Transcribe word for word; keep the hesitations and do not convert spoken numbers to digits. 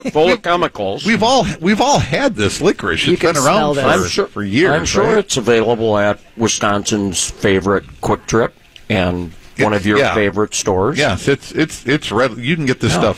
full of chemicals. We've all we've all had this licorice. You It's can been smell around this. for, I'm sure, for years. I'm sure right? it's available at Wisconsin's favorite Quick Trip and one of your Yeah. favorite stores. Yes, it's it's it's red. You can get this Yeah. stuff